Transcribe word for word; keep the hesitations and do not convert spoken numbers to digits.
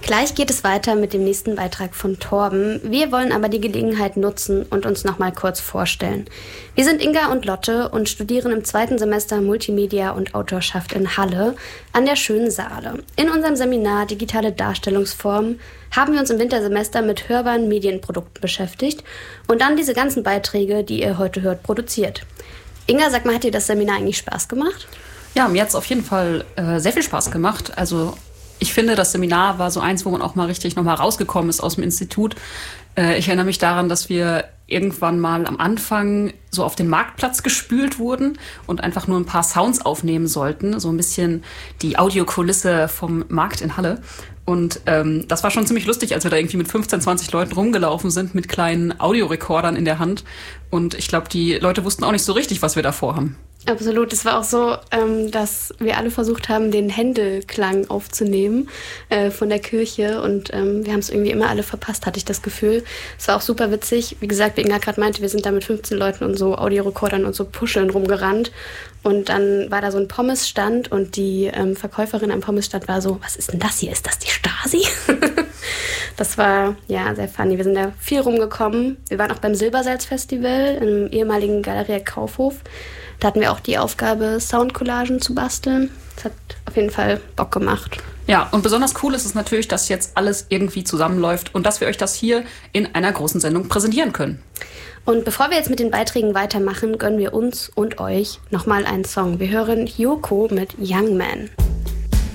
Gleich geht es weiter mit dem nächsten Beitrag von Torben. Wir wollen aber die Gelegenheit nutzen und uns noch mal kurz vorstellen. Wir sind Inga und Lotte und studieren im zweiten Semester Multimedia und Autorschaft in Halle an der Schönen Saale. In unserem Seminar Digitale Darstellungsformen haben wir uns im Wintersemester mit hörbaren Medienprodukten beschäftigt und dann diese ganzen Beiträge, die ihr heute hört, produziert. Inga, sag mal, hat dir das Seminar eigentlich Spaß gemacht? Ja, mir hat es auf jeden Fall äh, sehr viel Spaß gemacht. Also ich finde, das Seminar war so eins, wo man auch mal richtig nochmal rausgekommen ist aus dem Institut. Äh, ich erinnere mich daran, dass wir irgendwann mal am Anfang so auf den Marktplatz gespült wurden und einfach nur ein paar Sounds aufnehmen sollten. So ein bisschen die Audiokulisse vom Markt in Halle. Und ähm, das war schon ziemlich lustig, als wir da irgendwie mit fünfzehn, zwanzig Leuten rumgelaufen sind mit kleinen Audiorekordern in der Hand. Und ich glaube, die Leute wussten auch nicht so richtig, was wir da vorhaben. Absolut. Es war auch so, ähm, dass wir alle versucht haben, den Händelklang aufzunehmen äh, von der Kirche. Und ähm, wir haben es irgendwie immer alle verpasst, hatte ich das Gefühl. Es war auch super witzig. Wie gesagt, wie Inga gerade meinte, wir sind da mit fünfzehn Leuten und so Audiorekordern und so Puscheln rumgerannt. Und dann war da so ein Pommesstand und die ähm, Verkäuferin am Pommesstand war so, was ist denn das hier? Ist das die Stasi? Das war, ja, sehr funny. Wir sind da viel rumgekommen. Wir waren auch beim Silbersalz-Festival im ehemaligen Galeria Kaufhof. Da hatten wir auch die Aufgabe, Soundcollagen zu basteln. Das hat auf jeden Fall Bock gemacht. Ja, und besonders cool ist es natürlich, dass jetzt alles irgendwie zusammenläuft und dass wir euch das hier in einer großen Sendung präsentieren können. Und bevor wir jetzt mit den Beiträgen weitermachen, gönnen wir uns und euch nochmal einen Song. Wir hören Yoko mit Young Man.